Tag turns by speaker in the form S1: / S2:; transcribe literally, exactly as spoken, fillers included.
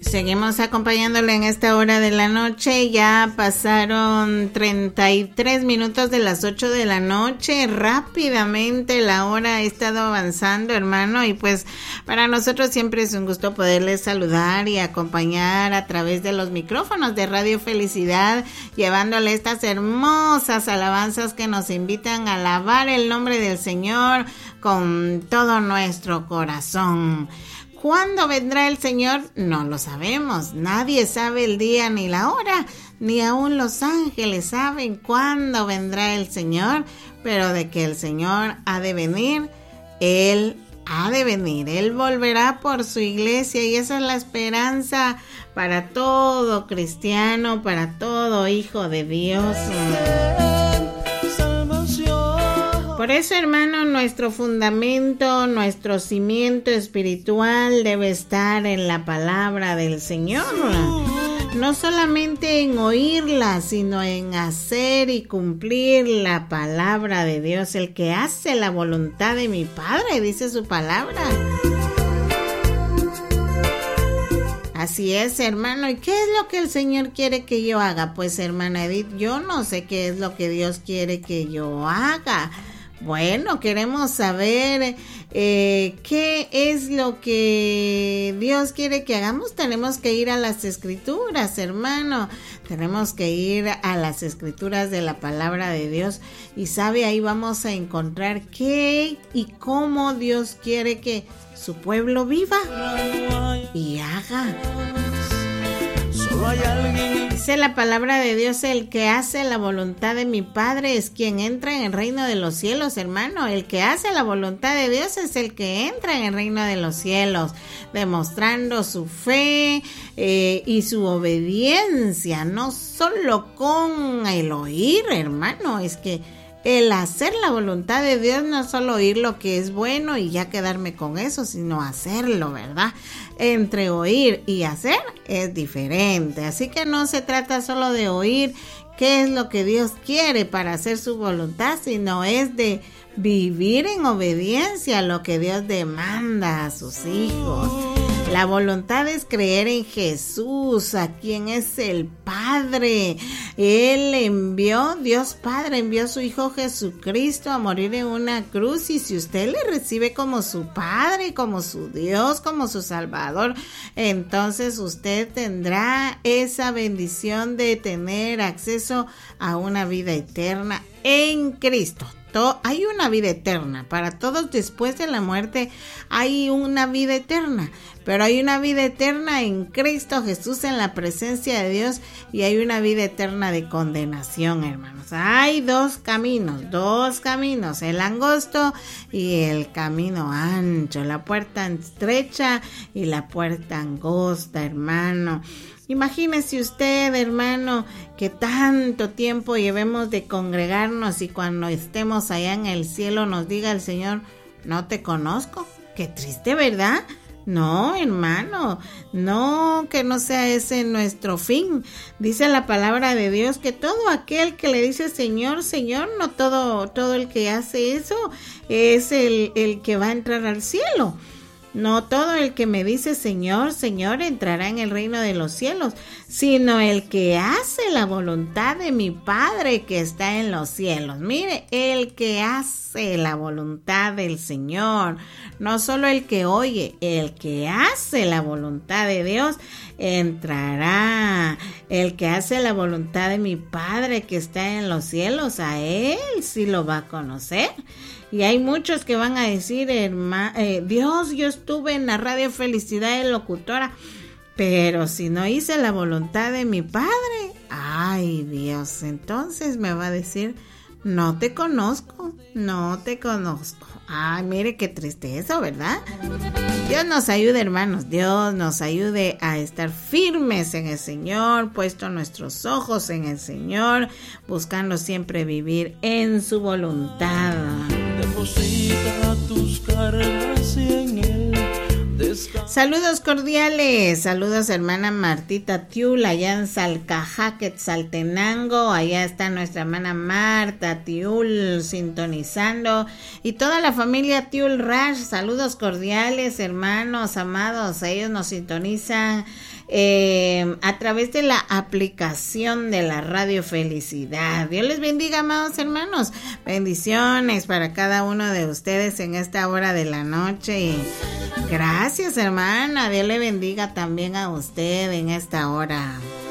S1: Seguimos acompañándole en esta hora de la noche. Ya pasaron treinta y tres minutos de las ocho de la noche. Rápidamente la hora ha estado avanzando, hermano. Y pues para nosotros siempre es un gusto poderles saludar y acompañar a través de los micrófonos de Radio Felicidad, llevándole estas hermosas alabanzas que nos invitan a alabar el nombre del Señor con todo nuestro corazón. ¿Cuándo vendrá el Señor? No lo sabemos. Nadie sabe el día ni la hora, ni aún los ángeles saben cuándo vendrá el Señor, pero de que el Señor ha de venir, Él ha de venir. Él volverá por su iglesia y esa es la esperanza para todo cristiano, para todo hijo de Dios. Por eso, hermano, nuestro fundamento, nuestro cimiento espiritual debe estar en la palabra del Señor. No solamente en oírla, sino en hacer y cumplir la palabra de Dios. El que hace la voluntad de mi Padre, dice su palabra. Así es, hermano. ¿Y qué es lo que el Señor quiere que yo haga? Pues, hermana Edith, yo no sé qué es lo que Dios quiere que yo haga. Bueno, queremos saber eh, qué es lo que Dios quiere que hagamos. Tenemos que ir a las Escrituras, hermano. Tenemos que ir a las Escrituras de la palabra de Dios. Y sabe, ahí vamos a encontrar qué y cómo Dios quiere que su pueblo viva y haga. Dice la palabra de Dios: el que hace la voluntad de mi Padre es quien entra en el reino de los cielos, hermano. El que hace la voluntad de Dios es el que entra en el reino de los cielos, demostrando su fe eh, y su obediencia, no solo con el oír, hermano. Es que el hacer la voluntad de Dios no es solo oír lo que es bueno y ya quedarme con eso, sino hacerlo, ¿verdad? Entre oír y hacer es diferente. Así que no se trata solo de oír qué es lo que Dios quiere para hacer su voluntad, sino es de vivir en obediencia a lo que Dios demanda a sus hijos. La voluntad es creer en Jesús, a quien es el Padre. Él envió, Dios Padre envió a su Hijo Jesucristo a morir en una cruz, y si usted le recibe como su Padre, como su Dios, como su Salvador, entonces usted tendrá esa bendición de tener acceso a una vida eterna en Cristo. Hay una vida eterna para todos. Después de la muerte hay una vida eterna, pero hay una vida eterna en Cristo Jesús, en la presencia de Dios, y hay una vida eterna de condenación, hermanos. Hay dos caminos, dos caminos, el angosto y el camino ancho, la puerta estrecha y la puerta angosta, hermano. Imagínese usted, hermano, que tanto tiempo llevemos de congregarnos y cuando estemos allá en el cielo nos diga el Señor: no te conozco. Qué triste, ¿verdad? No, hermano, no, que no sea ese nuestro fin. Dice la palabra de Dios que todo aquel que le dice Señor, Señor, no todo, todo el que hace eso es el, el que va a entrar al cielo. No todo el que me dice Señor, Señor entrará en el reino de los cielos, sino el que hace la voluntad de mi Padre que está en los cielos. Mire, el que hace la voluntad del Señor, no solo el que oye, el que hace la voluntad de Dios entrará. El que hace la voluntad de mi Padre que está en los cielos, a Él sí lo va a conocer. Y hay muchos que van a decir, herma, eh, Dios, yo estuve en la Radio Felicidad de locutora, pero si no hice la voluntad de mi Padre, ay Dios, entonces me va a decir, no te conozco, no te conozco. Ay, mire qué tristeza, ¿verdad? Dios nos ayude, hermanos, Dios nos ayude a estar firmes en el Señor, puesto nuestros ojos en el Señor, buscando siempre vivir en su voluntad. Deposita tus cargas y en él descansa. Saludos cordiales, saludos hermana Martita Tiul, allá en Salcajaque, Saltenango, allá está nuestra hermana Marta Tiul sintonizando, y toda la familia Tiul Rash, saludos cordiales hermanos amados, ellos nos sintonizan Eh, a través de la aplicación de la Radio Felicidad. Dios les bendiga, amados hermanos. Bendiciones para cada uno de ustedes en esta hora de la noche. Y gracias, hermana. Dios le bendiga también a usted en esta hora.